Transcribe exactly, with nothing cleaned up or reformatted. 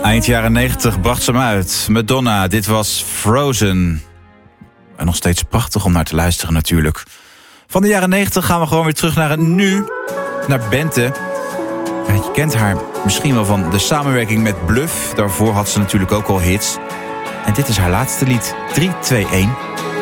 Eind jaren negentig bracht ze hem uit. Madonna, dit was Frozen. En nog steeds prachtig om naar te luisteren natuurlijk. Van de jaren negentig gaan we gewoon weer terug naar het nu. Naar Bente. Je kent haar misschien wel van de samenwerking met Bluff. Daarvoor had ze natuurlijk ook al hits. En dit is haar laatste lied, drie twee een.